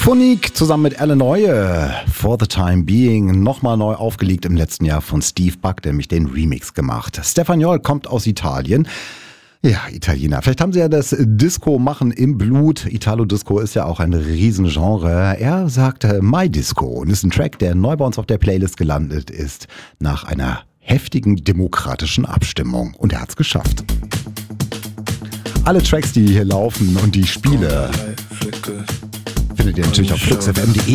Phonique zusammen mit Alan Neue, For the Time Being, nochmal neu aufgelegt im letzten Jahr von Steve Buck, der nämlich den Remix gemacht. Stefaniol kommt aus Italien. Ja, Italiener. Vielleicht haben sie ja das Disco-Machen im Blut. Italo-Disco ist ja auch ein Riesengenre. Er sagt My Disco und ist ein Track, der neu bei uns auf der Playlist gelandet ist, nach einer heftigen demokratischen Abstimmung. Und er hat's geschafft. Alle Tracks, die hier laufen und die Spiele, findet ihr natürlich auf fluxfm.de.